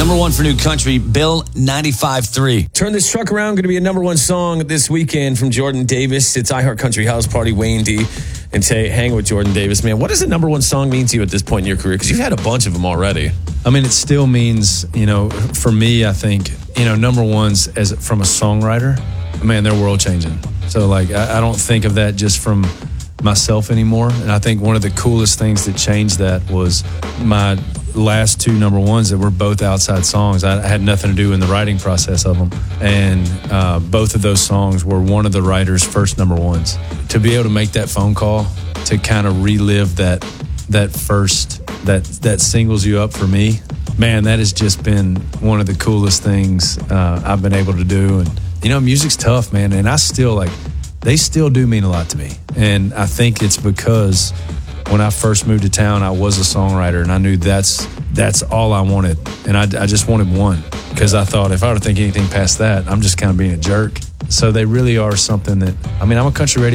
Number one for new country, Bill 95.3. Turn This Truck Around, going to be a number one song this weekend from Jordan Davis. It's iHeart Country House Party, Wayne D. And say, hang with Jordan Davis. Man, what does a number one song mean to you at this point in your career? Because you've had a bunch of them already. I mean, it still means, for me, I think, number ones from a songwriter, man, they're world changing. So, I don't think of that just from myself anymore. And I think one of the coolest things that changed that was my last two number ones that were both outside songs. I had nothing to do in the writing process of them. And both of those songs were one of the writer's first number ones. To be able to make that phone call, to kind of relive that singles you up for me, man, that has just been one of the coolest things I've been able to do. And, music's tough, man. And I still, they still do mean a lot to me. And I think it's because when I first moved to town, I was a songwriter, and I knew that's all I wanted. And I just wanted one, because I thought if I were to think anything past that, I'm just kind of being a jerk. So they really are something that, I'm a country radio